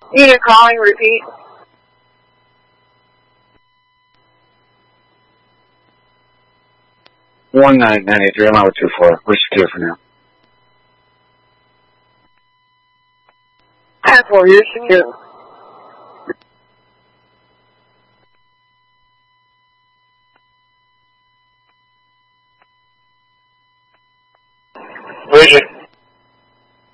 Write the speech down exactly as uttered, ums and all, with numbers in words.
Unit calling, repeat. one nine nine eight three, I'm out with two four. We're secure for now. ten four, you're secure.